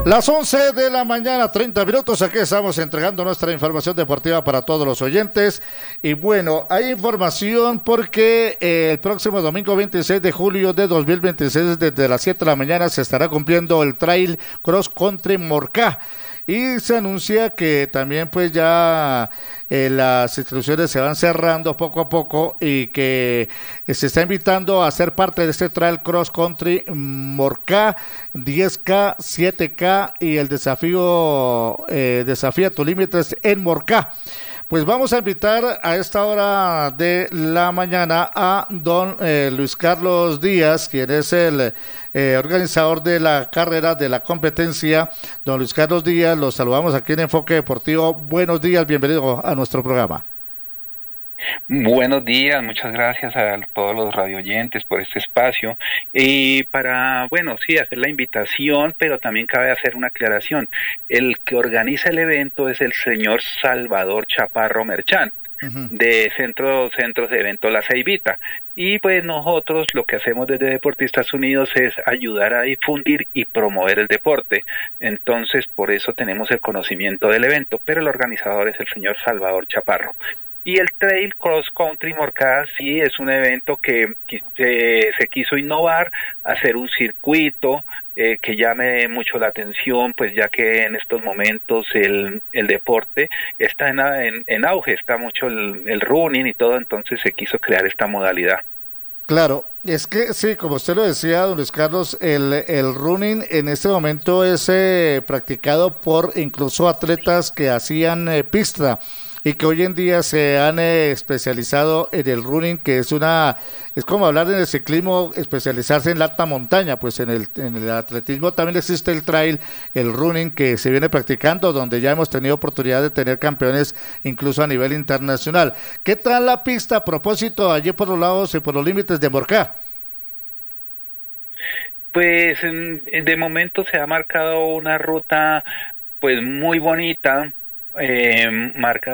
Las 11 de la mañana, 30 minutos, aquí estamos entregando nuestra información deportiva para todos los oyentes. Y bueno, hay información porque el próximo domingo 26 de julio de 2026, desde las 7 de la mañana, se estará cumpliendo el Trail Cross Country Morcá. Y se anuncia que también pues ya las inscripciones se van cerrando poco a poco y que se está invitando a ser parte de este Trail Cross Country Morcá 10K, 7K y el desafío Desafía tus límites en Morcá. Pues vamos a invitar a esta hora de la mañana a don Luis Carlos Díaz, quien es el organizador de la carrera, de la competencia. Don Luis Carlos Díaz, los saludamos aquí en Enfoque Deportivo. Buenos días, bienvenido a nuestro programa. Buenos días, muchas gracias a todos los radioyentes por este espacio. Y para, bueno, sí, hacer la invitación, pero también cabe hacer una aclaración. El que organiza el evento es el señor Salvador Chaparro Merchán, Uh -huh. de Centros de Eventos La Ceibita. Y pues nosotros lo que hacemos desde Deportistas Unidos es ayudar a difundir y promover el deporte. Entonces, por eso tenemos el conocimiento del evento, pero el organizador es el señor Salvador Chaparro. Y el Trail Cross Country Morcada sí es un evento que se quiso innovar, hacer un circuito que llame mucho la atención, pues ya que en estos momentos el deporte está en auge, está mucho el running y todo, entonces se quiso crear esta modalidad. Claro, es que sí, como usted lo decía, don Luis Carlos, el running en este momento es practicado por incluso atletas que hacían pista y que hoy en día se han especializado en el running, que es como hablar en el ciclismo, especializarse en la alta montaña, pues en el atletismo también existe el trail, el running que se viene practicando, donde ya hemos tenido oportunidad de tener campeones incluso a nivel internacional. ¿Qué tal la pista a propósito allí por los lados y por los límites de Morcá? Pues de momento se ha marcado una ruta pues muy bonita, marca